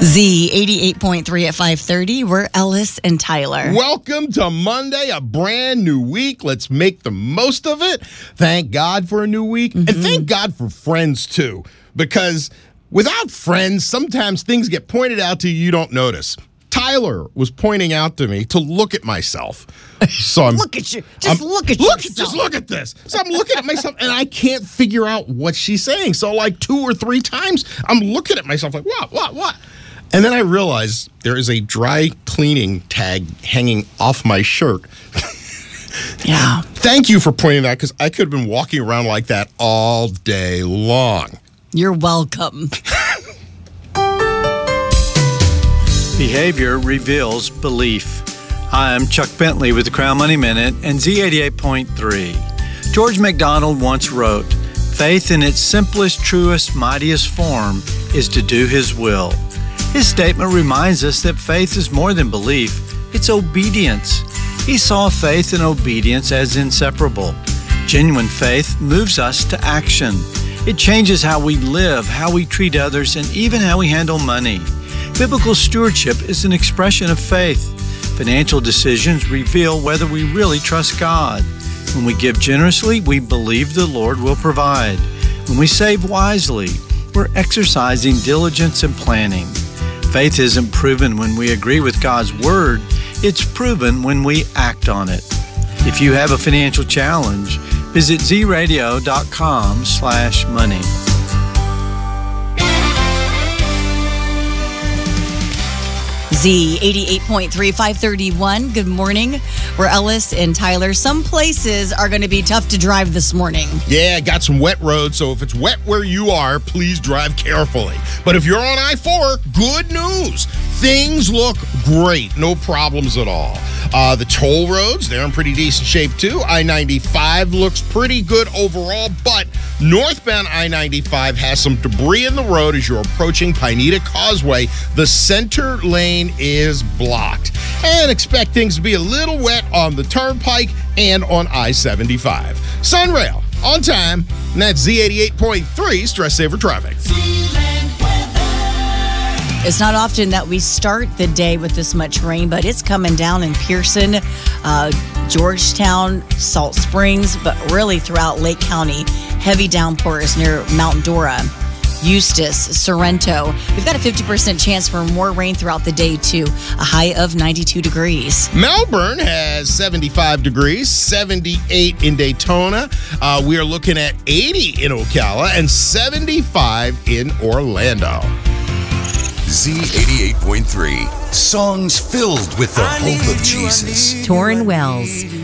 Z 88.3 at 5:30. We're Ellis and Tyler. Welcome to Monday, a brand new week. Let's make the most of it. Thank God for a new week. And thank God for friends, too. Because without friends, sometimes things get pointed out to you don't notice. Tyler was pointing out to me to look at myself. So I'm look at you. Just look at yourself. Just look at this. So I'm looking at myself, and I can't figure out what she's saying. So like 2 or 3 times, I'm looking at myself like, what? And then I realized there is a dry cleaning tag hanging off my shirt. Yeah. Thank you for pointing that, because I could have been walking around like that all day long. You're welcome. Behavior reveals belief. Hi, I'm Chuck Bentley with the Crown Money Minute and Z88.3. George MacDonald once wrote, "Faith in its simplest, truest, mightiest form is to do His will." His statement reminds us that faith is more than belief, it's obedience. He saw faith and obedience as inseparable. Genuine faith moves us to action. It changes how we live, how we treat others, and even how we handle money. Biblical stewardship is an expression of faith. Financial decisions reveal whether we really trust God. When we give generously, we believe the Lord will provide. When we save wisely, we're exercising diligence and planning. Faith isn't proven when we agree with God's Word. It's proven when we act on it. If you have a financial challenge, visit zradio.com/money. Z 88.3, 531. Good morning. We're Ellis and Tyler. Some places are going to be tough to drive this morning. Yeah, got some wet roads, so if it's wet where you are, please drive carefully. But if you're on I-4, good news. Things look great. No problems at all. The toll roads, they're in pretty decent shape too. I-95 looks pretty good overall, but northbound I-95 has some debris in the road as you're approaching Pineda Causeway. The center lane is blocked. And expect things to be a little wet on the turnpike and on I-75. Sunrail, on time, and that's Z88.3 Stress Saver Traffic. It's not often that we start the day with this much rain, but it's coming down in Pearson, Georgetown, Salt Springs, but really throughout Lake County. Heavy downpours near Mount Dora, Eustis, Sorrento. We've got a 50% chance for more rain throughout the day, too. A high of 92 degrees. Melbourne has 75 degrees, 78 in Daytona. We are looking at 80 in Ocala and 75 in Orlando. Z88.3. Songs filled with the hope of Jesus. Torrin Wells.